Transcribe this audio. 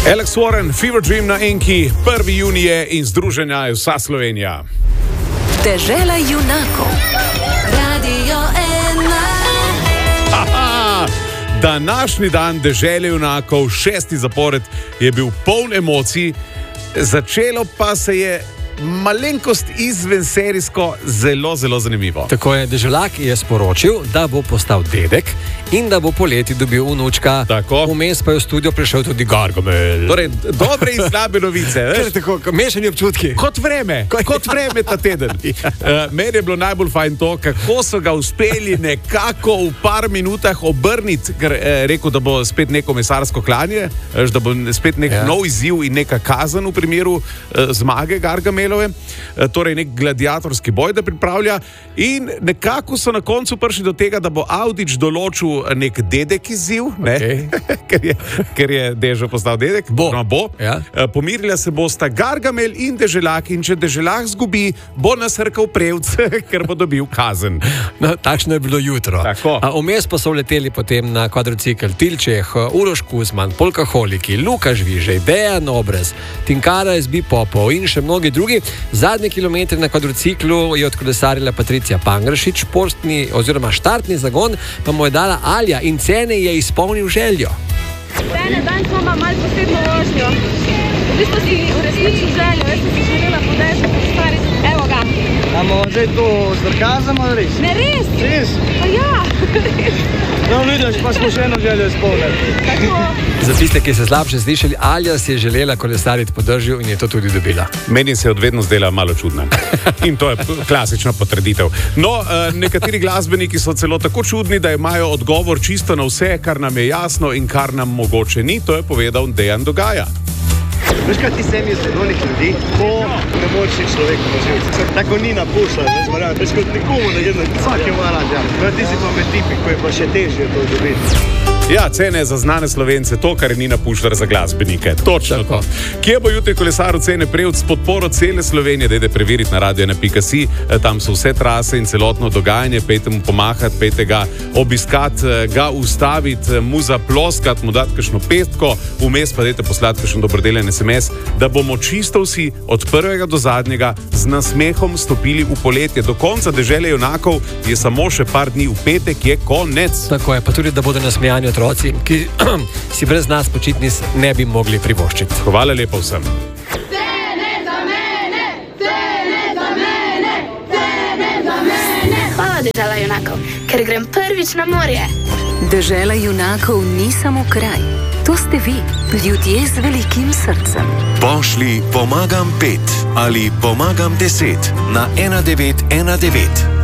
Alex Warren, Fever Dream na Enki, 1. junije in združenja je vsa Slovenija. Dežela junakov. Radio 1. Današnji dan Dežele junakov, 6. zapored, je bil poln emocij, začelo pa se je malenkost izvenserijsko zelo zanimivo. Tako je, Deželak je sporočil, da bo postal dedek in da bo poleti dobil vnučka. Tako. Vmes pa je v studio prišel tudi Gargamel. Torej, dobre in slabe novice. Tako, mešani občutki. Kot vreme ta teden. Meni je bilo najbolj fajn to, kako so ga uspeli nekako v par minutah obrniti, ker rekel, da bo spet neko mesarsko klanje, da bo spet nek nov izziv in neka kazen v primeru zmage Gargamela. Torej nek gladiatorski boj, da pripravlja, in nekako so na koncu prišli do tega, da bo Avdić določil nek dedek izziv, ker je Dežo postal dedek. Bo. Ja. Pomirila se bosta Gargamel in Deželak, in če Deželak zgubi, bo nasrkal prevc, ker bo dobil kazen. No, takšno je bilo jutro. Vmes pa so leteli potem na kvadrocikl Tilčeh, Uroš Kuzman, Polkaholiki, Luka Žvižej, Dejan Obrez, Tinkara SB Popov in še mnogi drugi. Zadnje kilometre na kvadrociklu je odkolesarila Patricija Pangršič, štartni zagon pa mu je dala Alja in Cene je izpolnil željo. Cene, danes smo pa malo posebno vožnjo. V bistvu si uresničil željo, jaz sem si želela podešati stari. Evo ga. Amo zdaj to sarkazem ali res? Ne, res? Res? Pa ja. No, vidiš, pa smo še eno željo izpolnili. Tako. Za tiste, ki se slabše slišali, Alja si je želela kolesariti po dežju in je to tudi dobila. Meni se je odvedno zdela malo čudna. In to je klasična potrditev. No, nekateri glasbeniki so celo tako čudni, da imajo odgovor čisto na vse, kar nam je jasno in kar nam mogoče ni. To je povedal Dejan Dogaja. Veš kaj, ti sem je zredolnih ljudi, ko ne moreš nič človeku naživiti. Tako ni napušla, veš kot nikomu ne jedno, vsak je mora rad, ja. Ti si pa med tipi, ko je pa še težje to dobiti. Ja, Cene za znane Slovence, to, kar je Nina Pušlar za glasbenike. Točno to. Kje bo jutri kolesar Cene Prevc s podporo cele Slovenije, dajte preveriti na radio.si, tam so vse trase in celotno dogajanje, pejte mu pomahati, pejte ga obiskati, ga ustaviti, mu zaploskati, mu dati kakšno petko, vmes pa dajte poslati kakšen dobrodelen SMS, da bomo čisto vsi od prvega do zadnjega z nasmehom stopili v poletje. Do konca Dežele junakov je samo še par dni, v petek je konec. Tako je, pa tudi, da bodo nasmejani otroci, ki si brez nas počitnic ne bi mogli privoščiti. Hvala lepo vsem. Cene za mene, cene za mene, cene za mene. Hvala, Dežela junakov, ker grem prvič na morje. Dežela junakov ni samo kraj. To ste vi, ljudje z velikim srcem. Pošli pomagam 5 ali pomagam 10 na 1919.